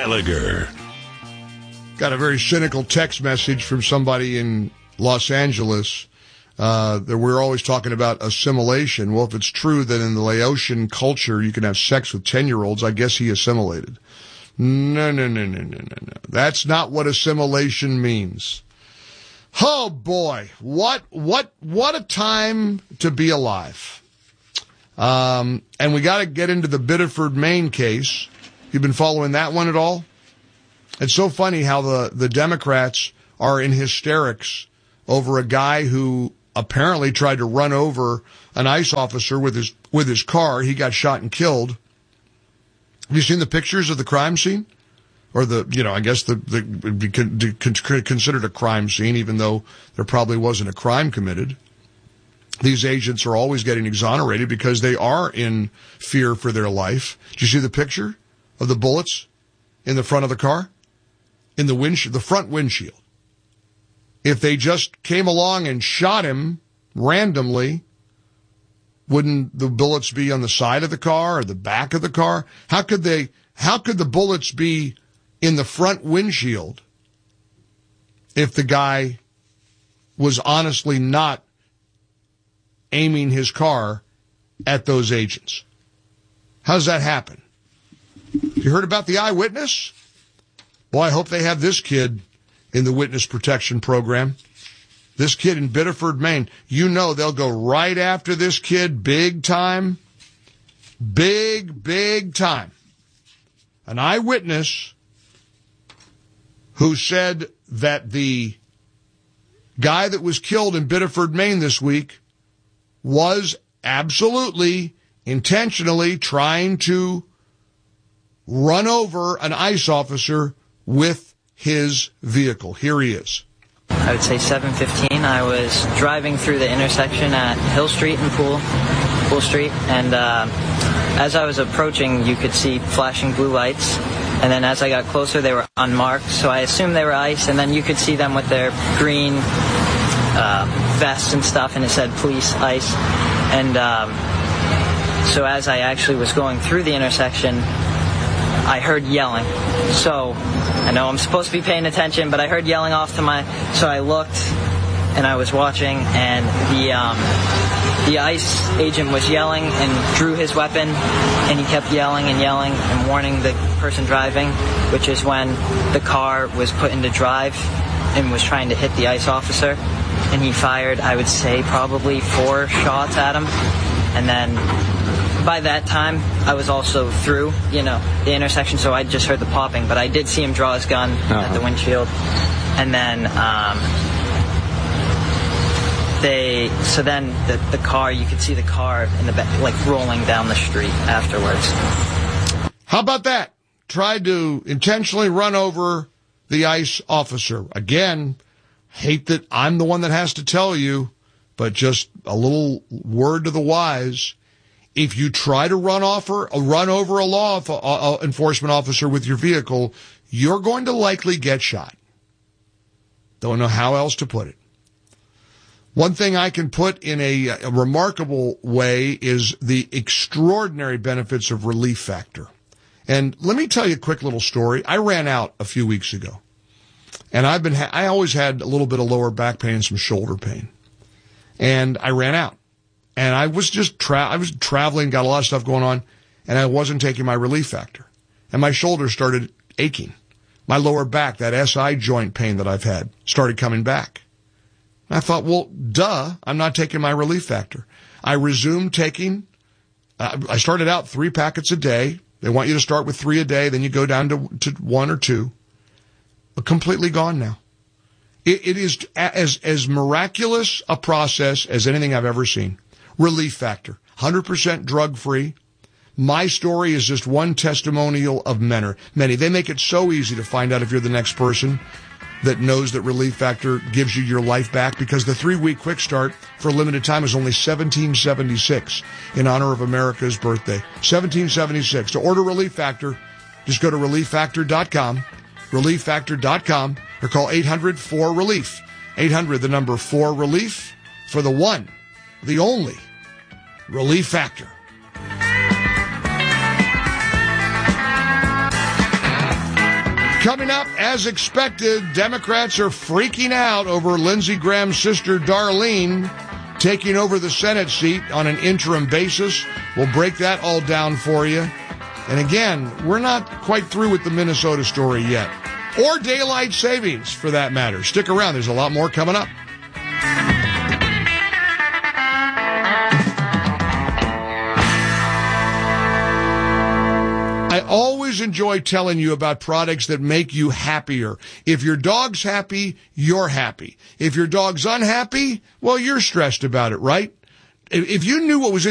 Gallagher. Got a very cynical text message from somebody in Los Angeles. That we're always talking about assimilation. Well, if it's true that in the Laotian culture you can have sex with 10-year-olds, I guess he assimilated. No. That's not what assimilation means. Oh boy, what a time to be alive. And we got to get into the Biddeford, Maine case. You've been following that one at all? It's so funny how the Democrats are in hysterics over a guy who apparently tried to run over an ICE officer with his car. He got shot and killed. Have you seen the pictures of the crime scene? Or I guess it'd be considered a crime scene, even though there probably wasn't a crime committed. These agents are always getting exonerated because they are in fear for their life. Did you see the picture of the bullets in the front of the car? In the front windshield. If they just came along and shot him randomly, wouldn't the bullets be on the side of the car or the back of the car? How could the bullets be in the front windshield if the guy was honestly not aiming his car at those agents? How does that happen? You heard about the eyewitness? Boy, I hope they have this kid in the witness protection program. This kid in Biddeford, Maine. You know they'll go right after this kid big time. Big time. An eyewitness who said that the guy that was killed in Biddeford, Maine this week was absolutely, intentionally trying to run over an ICE officer with his vehicle. Here he is. I would say 7:15. I was driving through the intersection at Hill Street and Pool Street, and as I was approaching, you could see flashing blue lights, and then as I got closer, they were unmarked, so I assumed they were ICE, and then you could see them with their green vests and stuff, and it said police, ICE, and so as I actually was going through the intersection, I heard yelling. So I know I'm supposed to be paying attention, but I heard yelling off to so I looked and I was watching, and the ICE agent was yelling and drew his weapon, and he kept yelling and warning the person driving, which is when the car was put into drive and was trying to hit the ICE officer, and he fired, I would say, probably 4 shots at him, and then by that time, I was also through, the intersection, so I just heard the popping, but I did see him draw his gun at the windshield. And then, the car, you could see the car in the back, like rolling down the street afterwards. How about that? Tried to intentionally run over the ICE officer. Again, hate that I'm the one that has to tell you, but just a little word to the wise. If you try to run over a law enforcement officer with your vehicle, you're going to likely get shot. Don't know how else to put it. One thing I can put in a remarkable way is the extraordinary benefits of Relief Factor. And let me tell you a quick little story. I ran out a few weeks ago, and I always had a little bit of lower back pain and some shoulder pain, and I ran out. And I was I was traveling, got a lot of stuff going on, and I wasn't taking my Relief Factor. And my shoulder started aching. My lower back, that SI joint pain that I've had, started coming back. And I thought, well, duh, I'm not taking my Relief Factor. I resumed taking, I started out 3 packets a day. They want you to start with 3 a day, then you go down to 1 or 2. But completely gone now. It is as miraculous a process as anything I've ever seen. Relief Factor, 100% drug-free. My story is just one testimonial of many. They make it so easy to find out if you're the next person that knows that Relief Factor gives you your life back, because the 3-week quick start for a limited time is only $17.76 in honor of America's birthday. $17.76. To order Relief Factor, just go to ReliefFactor.com, ReliefFactor.com, or call 800-4RELIEF. 800, the number 4-RELIEF, for the one, the only Relief Factor. Coming up, as expected, Democrats are freaking out over Lindsey Graham's sister Darlene taking over the Senate seat on an interim basis. We'll break that all down for you. And again, we're not quite through with the Minnesota story yet. Or daylight savings, for that matter. Stick around. There's a lot more coming up. I always enjoy telling you about products that make you happier. If your dog's happy, you're happy. If your dog's unhappy, well, you're stressed about it, right? If you knew what was in